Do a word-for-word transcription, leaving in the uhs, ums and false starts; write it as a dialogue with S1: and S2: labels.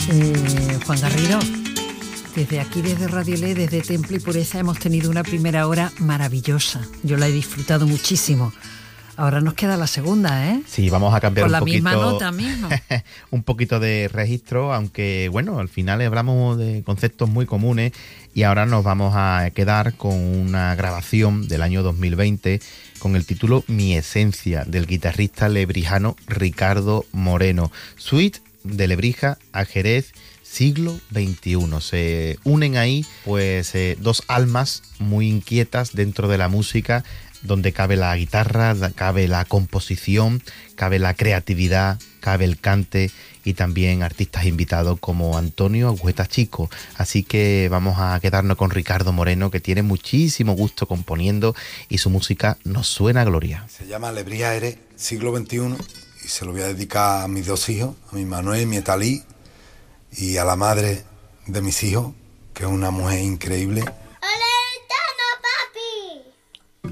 S1: Eh, Juan Garrido, desde aquí, desde Radio L E, desde Templo y Pureza, hemos tenido una primera hora maravillosa. Yo la he disfrutado muchísimo. Ahora nos queda la segunda, ¿eh?
S2: Sí, vamos a cambiar
S1: Con
S2: un
S1: la
S2: poquito,
S1: misma nota mismo.
S2: un poquito de registro, aunque bueno, al final hablamos de conceptos muy comunes y ahora nos vamos a quedar con una grabación del año dos mil veinte con el título Mi Esencia, del guitarrista lebrijano Ricardo Moreno. Suite de Lebrija a Jerez, siglo veintiuno. Se unen ahí pues eh, dos almas muy inquietas dentro de la música, donde cabe la guitarra, cabe la composición, cabe la creatividad, cabe el cante y también artistas invitados como Antonio Agüeta Chico. Así que vamos a quedarnos con Ricardo Moreno, que tiene muchísimo gusto componiendo y su música nos suena a gloria.
S3: Se llama Lebrija Jerez, siglo veintiuno, y se lo voy a dedicar a mis dos hijos, a mi Manuel y mi Etalí, y a la madre de mis hijos, que es una mujer increíble,